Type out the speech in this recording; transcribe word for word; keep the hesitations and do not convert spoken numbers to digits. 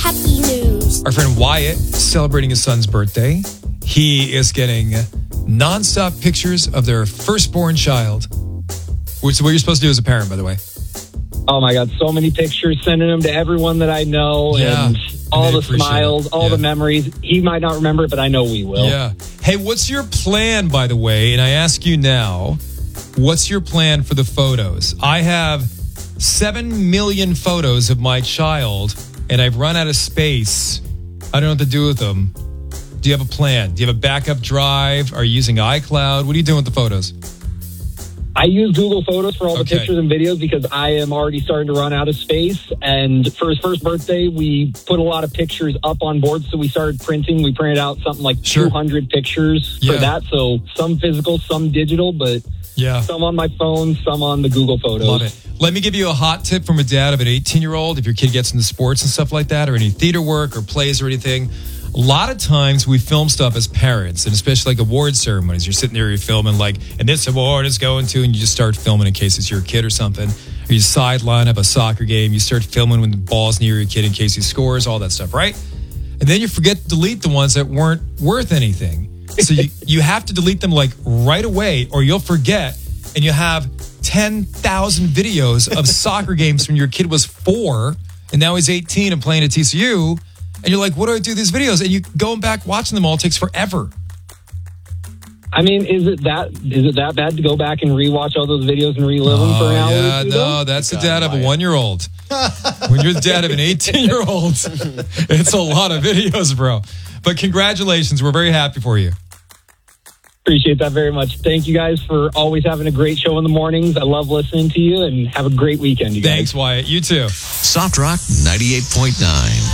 happy news. Our friend Wyatt celebrating his son's birthday. He is getting nonstop pictures of their firstborn child, which is what you're supposed to do as a parent, by the way. Oh my God, so many pictures, sending them to everyone that I know, Yeah, and all and they the appreciate smiles, it. all Yeah. the memories. He might not remember it, but I know we will. Yeah. Hey, what's your plan, by the way? And I ask you now, what's your plan for the photos? I have seven million photos of my child, and I've run out of space. I don't know what to do with them. Do you have a plan? Do you have a backup drive? Are you using iCloud? What are you doing with the photos? I use Google Photos for all the Okay. pictures and videos because I am already starting to run out of space. And for his first birthday, we put a lot of pictures up on board. So we started printing. We printed out something like Sure. two hundred pictures Yeah. for that. So some physical, some digital, but Yeah. some on my phone, some on the Google Photos. Love it. Let me give you a hot tip from a dad of an eighteen-year-old. If your kid gets into sports and stuff like that, or any theater work or plays or anything, a lot of times we film stuff as parents, and especially like award ceremonies. You're sitting there, you're filming like, and this award is going to, and you just start filming in case it's your kid or something. Or you sideline up a soccer game, you start filming when the ball's near your kid in case he scores, all that stuff, right? And then you forget to delete the ones that weren't worth anything. So you, you have to delete them like right away, or you'll forget, and you have ten thousand videos of soccer games when your kid was four, and now he's eighteen and playing at T C U. And you're like, what do I do with these videos? And you going back watching them all takes forever. I mean, is it that is it that bad to go back and rewatch all those videos and relive them for an hour? yeah, or two, no, though? that's the dad of a one-year-old. When you're the dad of an eighteen-year-old, it's a lot of videos, bro. But congratulations. We're very happy for you. Appreciate that very much. Thank you guys for always having a great show in the mornings. I love listening to you, and have a great weekend, you guys. Thanks, Wyatt. You too. Soft Rock ninety-eight point nine.